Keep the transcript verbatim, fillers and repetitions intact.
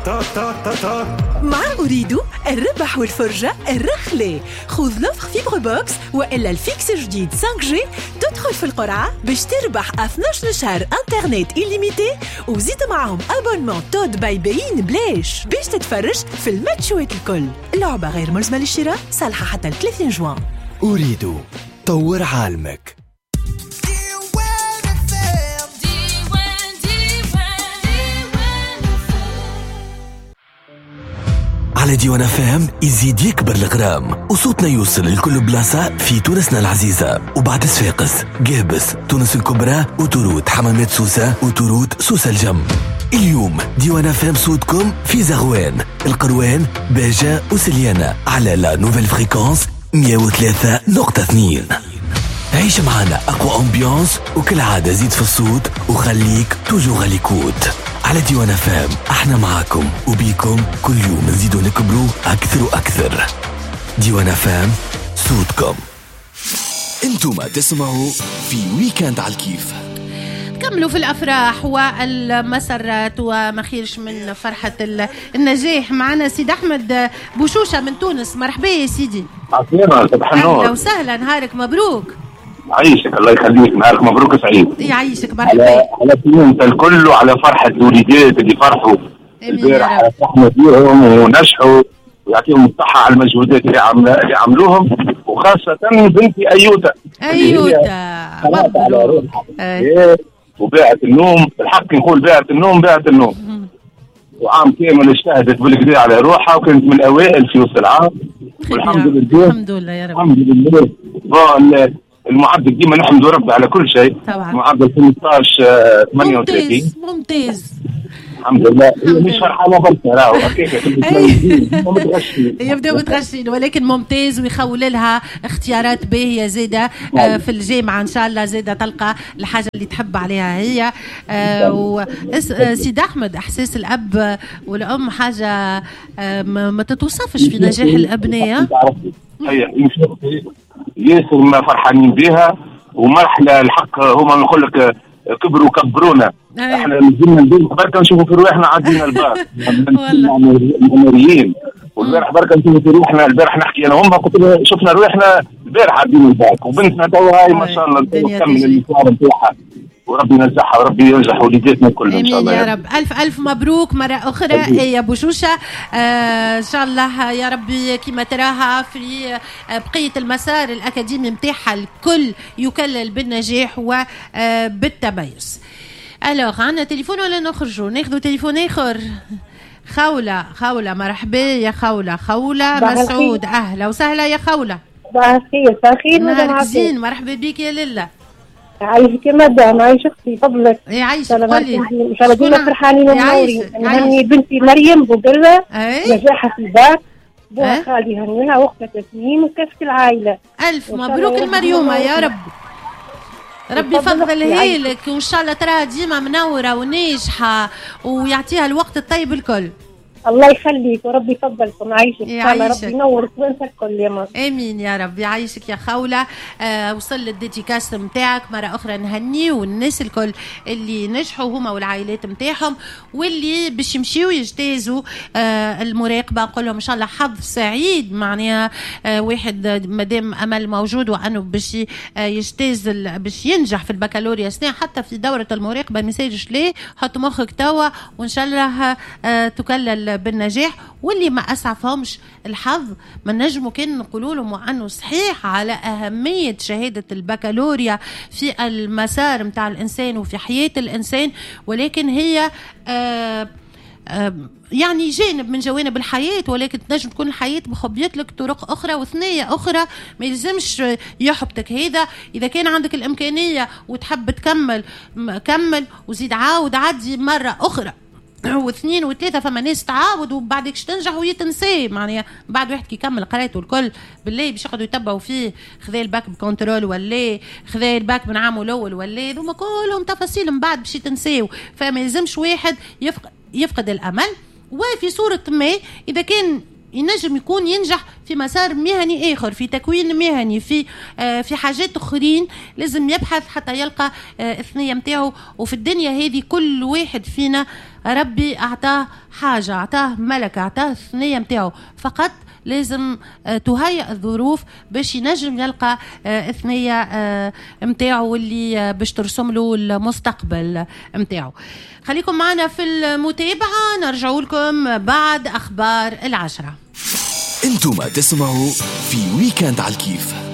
مع أريد الربح والفرجة الرخلة. خذ لوفر فيبر بوكس وإلا الفيكس جديد خمسة جي، تدخل في القرعة باش تربح اثنا عشر شهر انترنت إليميتي، وزيد معهم أبونمون تود باي بين بلاش باش تتفرج في الماتشوات الكل. اللعبة غير ملزمة للشراء، صالحة حتى ثلاثين جوان. أريد طور عالمك. على ديوان اف ام يزيد يكبر الغرام وصوتنا يوصل لكل بلاصة في تونسنا العزيزة. وبعد صفاقس، قابس، تونس الكبرى، وتروت حمامات سوسة، وتروت سوسة الجم. اليوم ديوان اف ام صوتكم في زغوان، القروان، باجة وسليانة على لا نوفيل فريكونس مية وثلاثة نقطة اثنين. عيش معنا أقوى أمبيانس، وكل عادة زيد في الصوت وخليك توجو غاليكوت. على ديوان اف ام احنا معاكم وبيكم كل يوم نزيدو نكبروا أكثر وأكثر. ديوان اف ام صوتكم. انتم تسمعوا في ويكند على الكيف. كملوا في الأفراح والمسرات وما خيرش من فرحة النجاح. معنا سيد أحمد بوشوشة من تونس. مرحبا يا سيدي. عسلامة، صباح النور. أهلا وسهلا، نهارك مبروك. عيشك الله يخليك، نهارك مبروك سعيد. يعيشك، مرحبا. على على تونس الكل وعلى فرحة الوليدات اللي فرحوا البارح، فرحنا فيهم ونجحوا ويعطيهم الصحة على المجهودات اللي عمل اللي عملوهم، وخاصة بنتي أيوتا. أيوتا مبروك. أيه. وباعت النوم، الحق نقول باعت النوم باعت النوم. وعام كامل اجتهدت بالكدا على روحها، وكانت من الأوائل في وسط العام. والحمد لله الحمد لله يا رب. الحمد لله. المعدل ديما نحمد ربي على كل شيء. طبعا. معدل خمسطاش ثمانية وثلاثين. ممتاز ممتاز. الحمد لله. مش فرحانه برشا راهو هكاك يبداو متغشين، ولكن ممتاز، ويخول لها اختيارات باهيه زاده آه في الجامعه ان شاء الله، زاده تلقى الحاجه اللي تحب عليها هي. آه سيد احمد، احساس الاب والام حاجه آه ما تتوصفش في نجاح الابناء. هي ياسر ما فرحانين بها، ومرحله الحق هما نقول لك كبروا كبرونا. احنا لازمنا نديروا بركه نشوفوا في رواحنا عدينا البار العمريين، والبارح بركه نشوفوا في رواحنا. البارح نحكي انا هما قلت شفنا رواحنا البارح عدينا البار، وبنتنا توا هاي ما شاء الله تكمل المشوار نتاعها، وربي ينجحها وربي ينجح وليداتنا كلهم ان شاء الله. يا رب. الف الف مبروك مره اخرى يا بوشوشه. آه ان شاء الله يا ربي كما تراها في آه بقيه المسار الاكاديمي نتاعها الكل يكلل بالنجاح وبالتميز. الوغ عندنا تليفون ولا نخرجوا ناخذوا تليفون اخر؟ خوله خوله مرحبا يا خوله. خوله مسعود، اهلا وسهلا يا خوله. صباح الخير. صباح الخير. نهارك زين، مرحبا بك يا لله. عايشك يا مدام، عايش اختي فضلك. يعيشك. قولي ان شاء الله ديما فرحانين ومنورين. نهني بنتي مريم بوقلة نجاحها في الباك، بوها خالي هنيها واختها تسنيم وكافة العائلة. الف مبروك المريومه يا رب. ربي يفضلها لك، وان شاء الله تراها ديما منوره وناجحه ويعطيها الوقت الطيب الكل. الله يخليك وربي يفضلكم. عايشك ان شاء الله، ربي ينور تونس الكل يا مصر. امين يا رب. يعيشك يا خوله. آه وصل الديديكاس نتاعك مره اخرى نهني والناس الكل اللي نجحوا هما والعائلات نتاعهم، واللي باش يمشيوا يجتازوا آه المراقبه. نقول لهم ان شاء الله حظ سعيد. معناها آه واحد مادام امل موجود وانه باش آه يجتاز باش ينجح في البكالوريا سنه، حتى في دوره المراقبه ما يسالش ليه، حط مخك توا وان شاء الله آه تكلل بالنجاح. واللي ما اسعفهمش الحظ ما نجموا كان نقولوا لهم انه صحيح على اهميه شهاده البكالوريا في المسار متاع الانسان وفي حياه الانسان، ولكن هي آه آه يعني جانب من جوانب الحياة، ولكن تنجم تكون الحياة بخبيت لك طرق أخرى وثنية أخرى. ما يلزمش يحبطك هذا. إذا كان عندك الإمكانية وتحب تكمل كمل، وزيد عاود عدي مرة أخرى واثنين وثلاثة. فما ناس تعاود وبعدكش تنجح ويتنسي. معناها بعد واحد كي يكمل قرايته الكل بالله باش يقعدوا يتبعوا فيه خذا الباك بكونترول ولا خذا الباك من عامه الأول ولا ذوما كلهم تفاصيل من بعد باش يتنسيوا. فما يلزمش واحد يفقد, يفقد الأمل. وفي صورة ما إذا كان ينجم يكون ينجح في مسار مهني آخر، في تكوين مهني، في آه في حاجات أخرين. لازم يبحث حتى يلقى آه الثنية متاعه. وفي الدنيا هذه كل واحد فينا ربي أعطاه حاجة، أعطاه ملكة، أعطاه الثنية متاعه، فقط لازم آه تهيئ الظروف باش ينجم يلقى آه الثنية آه متاعه واللي آه باش ترسم له المستقبل متاعه. خليكم معنا في المتابعة، نرجعوا لكم بعد أخبار العشرة. انتم تسمعوا في ويكند على الكيف.